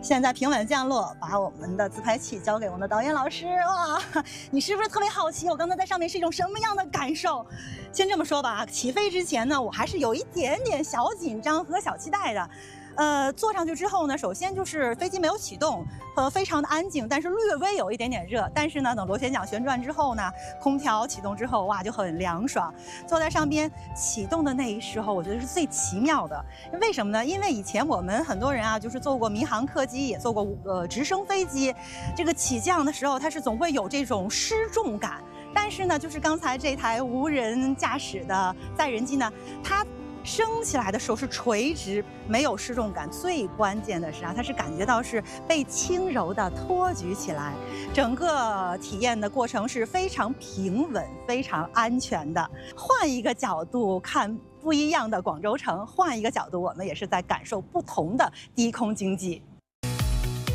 现在平稳降落，把我们的自拍器交给我们的导演老师。哇，你是不是特别好奇我刚才在上面是一种什么样的感受？先这么说吧，起飞之前呢，我还是有一点点小紧张和小期待的。坐上去之后呢，首先就是飞机没有启动，非常的安静，但是略微有一点点热。但是呢，等螺旋桨旋转之后呢，空调启动之后，哇，就很凉爽。坐在上边启动的那一时候，我觉得是最奇妙的。为什么呢？因为以前我们很多人啊，就是坐过民航客机，也坐过直升飞机，这个起降的时候，它是总会有这种失重感。但是呢，就是刚才这台无人驾驶的载人机呢，它升起来的时候是垂直，没有失重感。最关键的是啊，它是感觉到是被轻柔的托举起来，整个体验的过程是非常平稳、非常安全的。换一个角度看不一样的广州城，换一个角度，我们也是在感受不同的低空经济。